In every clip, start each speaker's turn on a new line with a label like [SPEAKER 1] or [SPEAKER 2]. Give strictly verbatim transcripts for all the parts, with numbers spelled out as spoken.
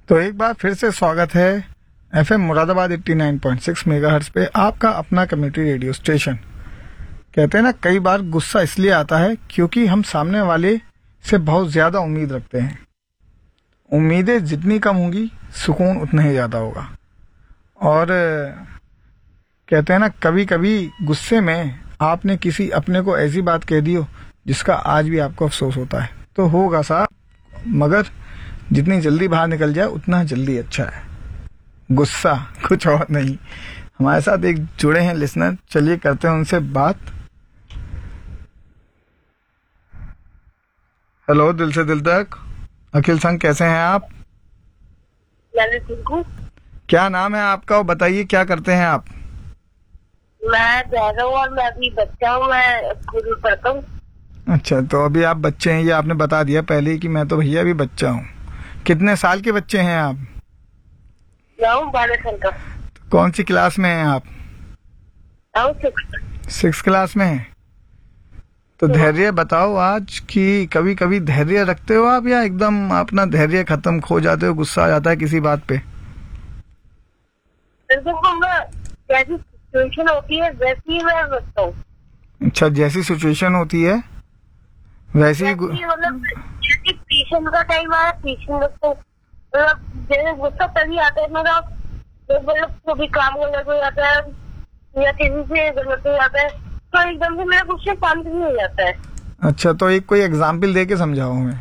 [SPEAKER 1] तो एक बार फिर से स्वागत है FM Moradabad eighty nine point six megahertz पे, आपका अपना कम्युनिटी रेडियो स्टेशन। कहते हैं ना, कई बार गुस्सा इसलिए आता है क्योंकि हम सामने वाले से बहुत ज़्यादा उम्मीद रखते हैं। उम्मीदें जितनी कम होंगी, सुकून उतना ही ज़्यादा होगा। और कहते हैं ना, कभी कभी गुस्से में आपने किसी अपने को ऐसी बात कह दी हो जिसका आज भी आपको अफसोस होता है। तो होगा साहब, मगर जितनी जल्दी बाहर निकल जाए उतना जल्दी अच्छा है। गुस्सा कुछ और नहीं। हमारे साथ एक जुड़े हैं लिसनर, चलिए करते हैं उनसे बात। हेलो, दिल से दिल तक अखिल संग, कैसे हैं आप? क्या नाम है आपका और बताइए क्या करते हैं आप?
[SPEAKER 2] मैं रह रहा हूँ और मैं अभी बच्चा हूँ, मैं स्कूल में पढ़ता हूँ।
[SPEAKER 1] अच्छा, तो अभी आप बच्चे हैं, ये आपने बता दिया पहले ही कि मैं तो भैया अभी बच्चा हूँ। कितने साल के बच्चे हैं आप?
[SPEAKER 2] बारह साल का।
[SPEAKER 1] तो कौन सी क्लास में हैं आप? सिक्स क्लास में हैं। तो धैर्य बताओ आज कि कभी कभी धैर्य रखते हो आप या एकदम अपना धैर्य खत्म खो जाते हो, गुस्सा आ जाता है किसी बात पे?
[SPEAKER 2] जैसी सिचुएशन होती है वैसी ही मैं रखता हूँ।
[SPEAKER 1] अच्छा, जैसी सिचुएशन होती है वैसे ही।
[SPEAKER 2] मतलब जैसे ट्यूशन का टाइम आया, ट्यूशन रखता हूँ। मतलब जैसे गुस्सा तभी आता है मेरा, मतलब कभी काम गलत हो जाता है या किसी से गलत हो जाता है तो एकदम से मेरा गुस्सा शांत नहीं हो जाता है।
[SPEAKER 1] अच्छा, तो एक कोई एग्जाम्पल दे के समझाओ हमें।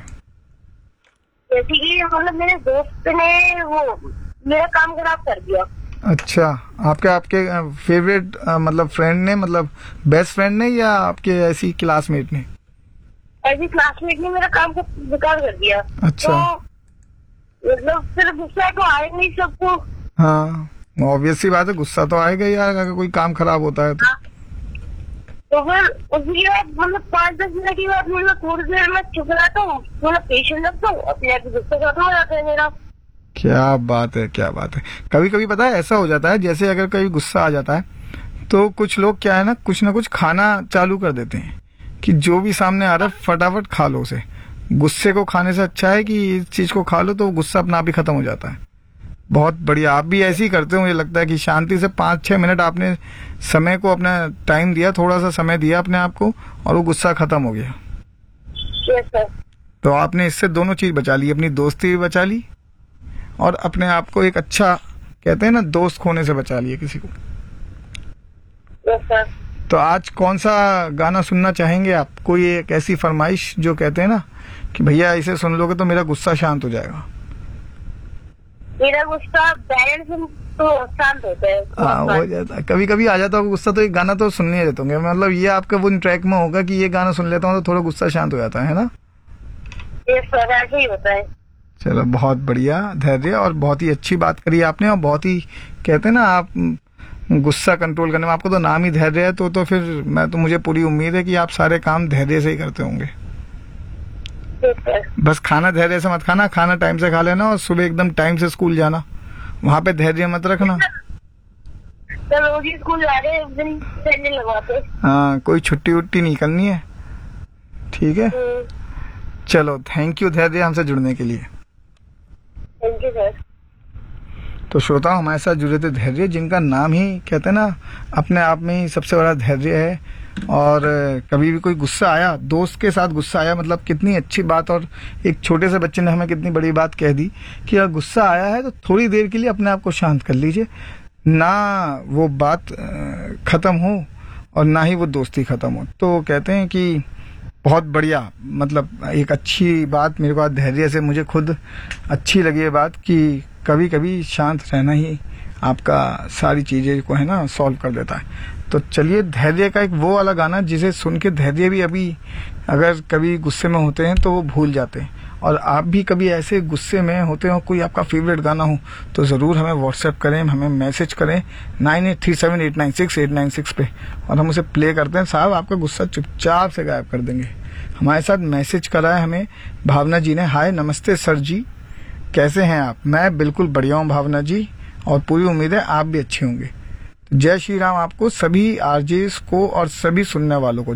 [SPEAKER 2] जैसे कि मतलब मेरे दोस्त ने वो मेरा काम खराब कर दिया।
[SPEAKER 1] अच्छा, आपके आपके फेवरेट मतलब फ्रेंड ने, मतलब बेस्ट फ्रेंड ने या आपके ऐसी क्लासमेट ने?
[SPEAKER 2] ऐसी क्लासमेट ने मेरा काम को बेकार कर दिया।
[SPEAKER 1] अच्छा,
[SPEAKER 2] तो मतलब फिर गुस्सा तो आएगा नहीं सबको।
[SPEAKER 1] हाँ, ऑब्वियस सी बात है, गुस्सा तो आएगा यार अगर कोई काम खराब होता है तो।
[SPEAKER 2] हाँ। तो फिर उसके बाद मतलब पाँच दस मिनट के बाद मतलब थोड़ी देर में चुप रहता हूँ, मतलब पेशेंस रखता हूँ, अपने आप गुस्सा खत्म हो जाता है मेरा।
[SPEAKER 1] क्या बात है, क्या बात है। कभी कभी पता है ऐसा हो जाता है, जैसे अगर कभी गुस्सा आ जाता है तो कुछ लोग क्या है ना, कुछ ना कुछ खाना चालू कर देते हैं कि जो भी सामने आ रहा है फटाफट खा लो उसे। गुस्से को खाने से अच्छा है कि इस चीज को खा लो तो गुस्सा अपना आप ही खत्म हो जाता है। बहुत बढ़िया, आप भी ऐसे ही करते हो। मुझे लगता है कि शांति से पाँच छह मिनट आपने समय को, अपना टाइम दिया, थोड़ा सा समय दिया अपने आप को और वो गुस्सा खत्म हो गया।
[SPEAKER 2] Yes sir.
[SPEAKER 1] तो आपने इससे दोनों चीज बचा ली, अपनी दोस्ती भी बचा ली और अपने आप को एक अच्छा, कहते हैं ना, दोस्त खोने से बचा लिया किसी को।
[SPEAKER 2] Yes sir.
[SPEAKER 1] तो आज कौन सा गाना सुनना चाहेंगे आप? कोई एक ऐसी फरमाइश जो कहते हैं ना कि भैया इसे सुन लोगे तो मेरा गुस्सा शांत हो जाएगा।
[SPEAKER 2] मेरा गुस्सा बैलेंस तो शांत होता है।
[SPEAKER 1] हाँ, हो जाता है, कभी कभी आ जाता होगा गुस्सा, तो एक गाना तो सुनने देते होंगे। मतलब ये आपका वो ट्रैक में होगा कि ये गाना सुन लेता हूँ तो थोड़ा गुस्सा शांत हो जाता है ना?
[SPEAKER 2] यस सर, ऐसे ही होता है।
[SPEAKER 1] चलो, बहुत बढ़िया धैर्य, और बहुत ही अच्छी बात करी आपने। और बहुत ही, कहते हैं ना, आप गुस्सा कंट्रोल करने में, आपको तो नाम ही धैर्य है, तो तो फिर मैं तो मुझे पूरी उम्मीद है कि आप सारे काम धैर्य से ही करते होंगे। बस खाना धैर्य से मत खाना, खाना टाइम से खा लेना और सुबह एकदम टाइम से स्कूल जाना, वहाँ पे धैर्य मत रखना।
[SPEAKER 2] रोज ही स्कूल जा रहे हैं, दिन पहले लगवाते।
[SPEAKER 1] हाँ, कोई छुट्टी उट्टी नहीं करनी है, ठीक है? चलो, थैंक यू धैर्य हमसे जुड़ने के लिए।
[SPEAKER 2] Thank you sir.
[SPEAKER 1] तो श्रोताओं, हमारे साथ जुड़े थे धैर्य, जिनका नाम ही, कहते हैं ना, अपने आप में ही सबसे बड़ा धैर्य है। और कभी भी कोई गुस्सा आया, दोस्त के साथ गुस्सा आया, मतलब कितनी अच्छी बात। और एक छोटे से बच्चे ने हमें कितनी बड़ी बात कह दी कि अगर गुस्सा आया है तो थोड़ी देर के लिए अपने आप को शांत कर लीजिए, ना वो बात खत्म हो और ना ही वो दोस्ती खत्म हो। तो कहते हैं कि बहुत बढ़िया, मतलब एक अच्छी बात मेरे को धैर्य से, मुझे खुद अच्छी लगी ये बात कि कभी कभी शांत रहना ही आपका सारी चीज़ें को, है ना, सॉल्व कर देता है। तो चलिए, धैर्य का एक वो वाला गाना जिसे सुन के धैर्य भी अभी अगर कभी गुस्से में होते हैं तो वो भूल जाते हैं। और आप भी कभी ऐसे गुस्से में होते हो, कोई आपका फेवरेट गाना हो, तो ज़रूर हमें व्हाट्सएप करें, हमें मैसेज करें nine eight three seven eight nine six eight nine six पे, और हम उसे प्ले करते हैं। साहब, आपका गुस्सा चुपचाप से गायब कर देंगे। हमारे साथ मैसेज करा है हमें भावना जी ने। हाय, नमस्ते सर जी, कैसे हैं आप? मैं बिल्कुल बढ़िया हूँ भावना जी, और पूरी उम्मीद है आप भी अच्छे होंगे। जय श्री राम आपको, सभी आरजेस को और सभी सुनने वालों को।